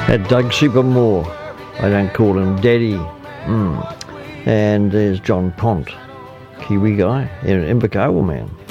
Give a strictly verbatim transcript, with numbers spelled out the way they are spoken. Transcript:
Had Doug Supermore. I don't call him Daddy. Mm. And there's John Pont, Kiwi guy, in Invercargill man.